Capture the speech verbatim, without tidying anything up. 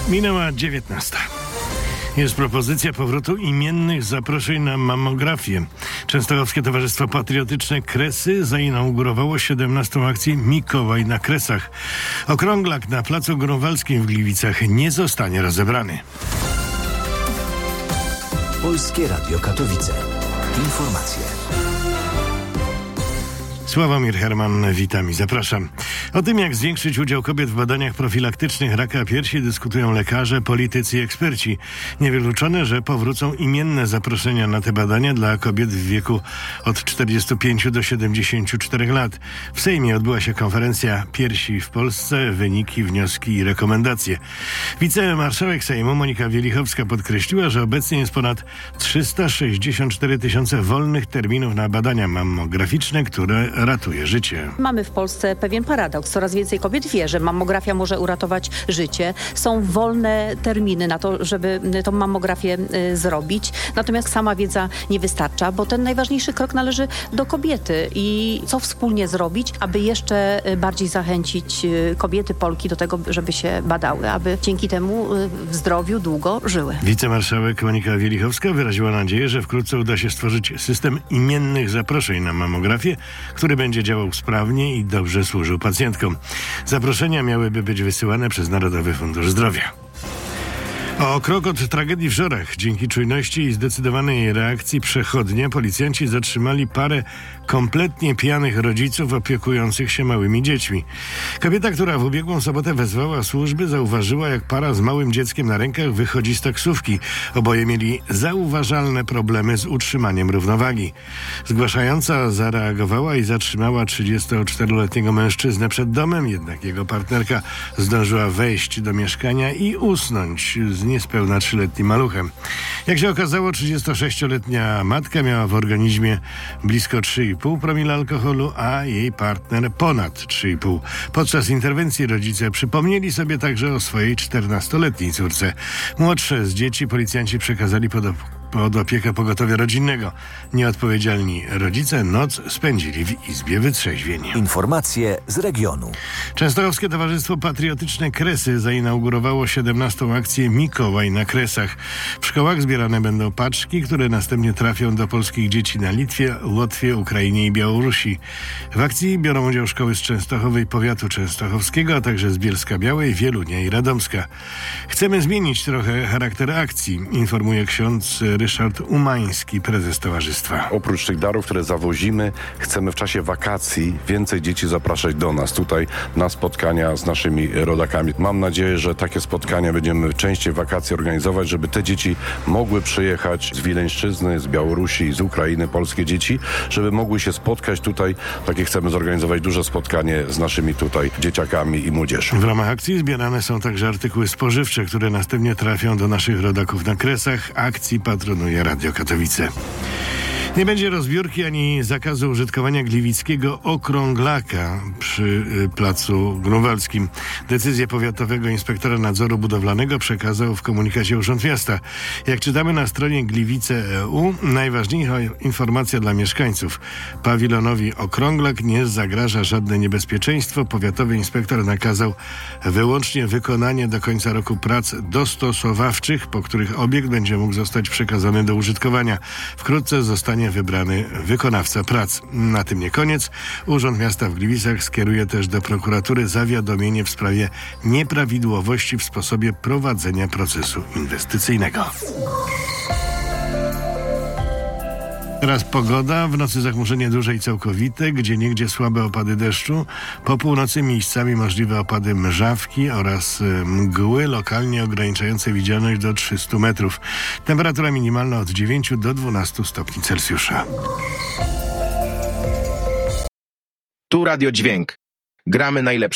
Minęła dziewiętnasta. Jest propozycja powrotu imiennych zaproszeń na mammografię. Częstochowskie Towarzystwo Patriotyczne Kresy zainaugurowało siedemnastą akcję Mikołaj na Kresach. Okrąglak na Placu Grunwaldzkim w Gliwicach nie zostanie rozebrany. Polskie Radio Katowice. Informacje. Sławomir Herman, witam i zapraszam. O tym, jak zwiększyć udział kobiet w badaniach profilaktycznych raka piersi, dyskutują lekarze, politycy i eksperci. Niewykluczone, że powrócą imienne zaproszenia na te badania dla kobiet w wieku od czterdziestu pięciu do siedemdziesięciu czterech lat. W Sejmie odbyła się konferencja Piersi w Polsce, wyniki, wnioski i rekomendacje. Wicemarszałek Sejmu Monika Wielichowska podkreśliła, że obecnie jest ponad trzysta sześćdziesiąt cztery tysiące wolnych terminów na badania mammograficzne, które ratuje życie. Mamy w Polsce pewien paradoks. Coraz więcej kobiet wie, że mammografia może uratować życie. Są wolne terminy na to, żeby tą mammografię y, zrobić. Natomiast sama wiedza nie wystarcza, bo ten najważniejszy krok należy do kobiety. I co wspólnie zrobić, aby jeszcze bardziej zachęcić y, kobiety, Polki do tego, żeby się badały, aby dzięki temu y, w zdrowiu długo żyły. Wicemarszałek Monika Wielichowska wyraziła nadzieję, że wkrótce uda się stworzyć system imiennych zaproszeń na mammografię, który będzie działał sprawnie i dobrze służył pacjentkom. Zaproszenia miałyby być wysyłane przez Narodowy Fundusz Zdrowia. O krok od tragedii w Żorach. Dzięki czujności i zdecydowanej reakcji przechodnia policjanci zatrzymali parę kompletnie pijanych rodziców opiekujących się małymi dziećmi. Kobieta, która w ubiegłą sobotę wezwała służby, zauważyła, jak para z małym dzieckiem na rękach wychodzi z taksówki. Oboje mieli zauważalne problemy z utrzymaniem równowagi. Zgłaszająca zareagowała i zatrzymała trzydziestoczteroletniego mężczyznę przed domem, jednak jego partnerka zdążyła wejść do mieszkania i usnąć z niespełna trzyletnim maluchem. Jak się okazało, trzydziestosześcioletnia matka miała w organizmie blisko trzy i pół promila alkoholu, a jej partner ponad trzy i pół. Podczas interwencji rodzice przypomnieli sobie także o swojej czternastoletniej córce. Młodsze z dzieci policjanci przekazali pod pod opiekę pogotowia rodzinnego. Nieodpowiedzialni rodzice noc spędzili w Izbie Wytrzeźwień. Informacje z regionu. Częstochowskie Towarzystwo Patriotyczne Kresy zainaugurowało siedemnastą akcję Mikołaj na Kresach. W szkołach zbierane będą paczki, które następnie trafią do polskich dzieci na Litwie, Łotwie, Ukrainie i Białorusi. W akcji biorą udział szkoły z Częstochowy i powiatu częstochowskiego, a także z Bielska-Białej, Wielunia i Radomska. Chcemy zmienić trochę charakter akcji, informuje ksiądz Ryszard Umański, prezes towarzystwa. Oprócz tych darów, które zawozimy, chcemy w czasie wakacji więcej dzieci zapraszać do nas, tutaj na spotkania z naszymi rodakami. Mam nadzieję, że takie spotkania będziemy częściej wakacje organizować, żeby te dzieci mogły przyjechać z Wileńszczyzny, z Białorusi, z Ukrainy, polskie dzieci, żeby mogły się spotkać tutaj. Takie chcemy zorganizować duże spotkanie z naszymi tutaj dzieciakami i młodzieżą. W ramach akcji zbierane są także artykuły spożywcze, które następnie trafią do naszych rodaków na Kresach. Akcji patronuje Radio Katowice. Nie będzie rozbiórki ani zakazu użytkowania gliwickiego okrąglaka przy y, Placu Grunwaldzkim. Decyzję powiatowego inspektora nadzoru budowlanego przekazał w komunikacie Urząd Miasta. Jak czytamy na stronie Gliwice kropka e u, najważniejsza informacja dla mieszkańców. Pawilonowi okrąglak nie zagraża żadne niebezpieczeństwo. Powiatowy inspektor nakazał wyłącznie wykonanie do końca roku prac dostosowawczych, po których obiekt będzie mógł zostać przekazany do użytkowania. Wkrótce zostanie wybrany wykonawca prac. Na tym nie koniec. Urząd Miasta w Gliwicach skieruje też do prokuratury zawiadomienie w sprawie nieprawidłowości w sposobie prowadzenia procesu inwestycyjnego. Teraz pogoda. W nocy zachmurzenie duże i całkowite, gdzieniegdzie słabe opady deszczu. Po północy miejscami możliwe opady mrzawki oraz mgły, lokalnie ograniczające widzialność do trzystu metrów. Temperatura minimalna od dziewięciu do dwunastu stopni Celsjusza. Tu Radio Dźwięk. Gramy najlepsze.